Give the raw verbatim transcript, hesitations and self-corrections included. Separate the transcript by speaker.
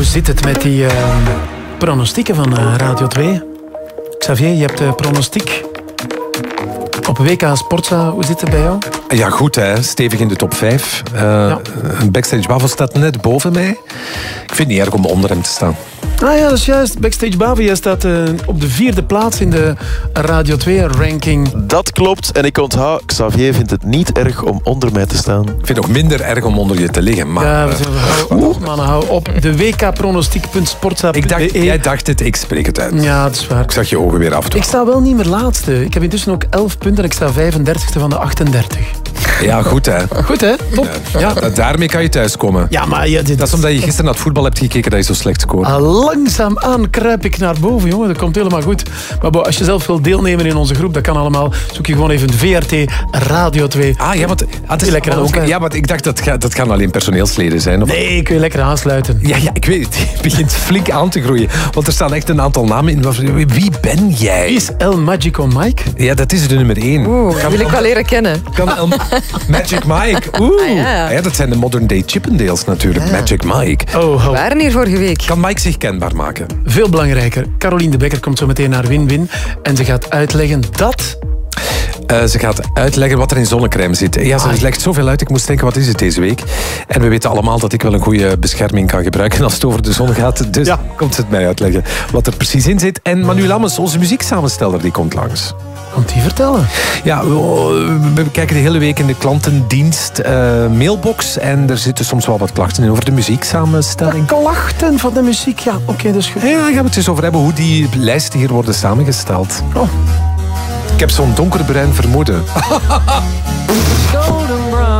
Speaker 1: Hoe zit het met die uh, pronostieken van uh, Radio twee? Xavier, je hebt de pronostiek op W K Sportza. Hoe zit het bij jou?
Speaker 2: Ja, goed hè. Stevig in de top vijf. Uh, ja. Backstage Bavo staat net boven mij. Ik vind het niet erg om onder hem te staan.
Speaker 1: Ah ja, dat is juist. Backstage Bavia staat uh, op de vierde plaats in de Radio twee-ranking.
Speaker 3: Dat klopt. En ik onthoud, Xavier vindt het niet erg om onder mij te staan.
Speaker 2: Ik vind het nog minder erg om onder je te liggen. Maar,
Speaker 1: ja, we zijn, hou op, mannen, hou op. De w k pronostiek punt sportza punt b e.
Speaker 2: Ik dacht, jij dacht het, ik spreek het uit.
Speaker 1: Ja, dat is waar.
Speaker 2: Ik zag je ogen weer af en toe.
Speaker 1: Ik sta wel niet meer laatste. Ik heb intussen ook elf punten en ik sta vijfendertigste van de achtendertig.
Speaker 2: Ja, goed hè.
Speaker 1: Goed hè? Top.
Speaker 2: Ja, ja. Daarmee kan je thuiskomen.
Speaker 1: Ja, maar ja, dit
Speaker 2: dat is omdat je gisteren naar het voetbal hebt gekeken dat je zo slecht scoort.
Speaker 1: Ah, langzaamaan kruip ik naar boven, jongen. Dat komt helemaal goed. Maar bo, als je zelf wil deelnemen in onze groep, dat kan allemaal. Zoek je gewoon even V R T Radio twee.
Speaker 2: Ah ja, want, ah, is
Speaker 1: lekker
Speaker 2: ook, ja, want ik dacht dat ga, dat gaan alleen personeelsleden zijn. Of...
Speaker 1: Nee, kun je lekker aansluiten.
Speaker 2: Ja, ja, ik weet het. Het begint flink aan te groeien. Want er staan echt een aantal namen in. Wie ben jij?
Speaker 1: Is El Magico Mike?
Speaker 2: Ja, dat is de nummer één.
Speaker 4: Oeh, dat wil ik wel leren kennen.
Speaker 2: Kan El Magic Mike. Oeh. Ah, ja. Ja, dat zijn de modern day Chippendales natuurlijk. Ja. Magic Mike.
Speaker 1: Oh, oh.
Speaker 4: We waren hier vorige week.
Speaker 2: Kan Mike zich kenbaar maken?
Speaker 1: Veel belangrijker. Caroline de Bekker komt zo meteen naar Win-Win. En ze gaat uitleggen dat...
Speaker 2: Uh, ze gaat uitleggen wat er in zonnecrème zit. Ja, ze legt zoveel uit. Ik moest denken, wat is het deze week? En we weten allemaal dat ik wel een goede bescherming kan gebruiken als het over de zon gaat. Dus ja. komt ze het mij uitleggen wat er precies in zit. En Manu Lammens, onze muzieksamensteller, die komt langs.
Speaker 1: Komt die vertellen?
Speaker 2: Ja, we, we kijken de hele week in de klantendienst uh, mailbox. En er zitten soms wel wat klachten in over de muzieksamenstelling.
Speaker 1: De klachten van de muziek, ja. Oké, okay, dat is goed.
Speaker 2: Ja, daar gaan we het eens over hebben hoe die lijsten hier worden samengesteld.
Speaker 1: Oh.
Speaker 2: Ik heb zo'n donkerbruin vermoeden.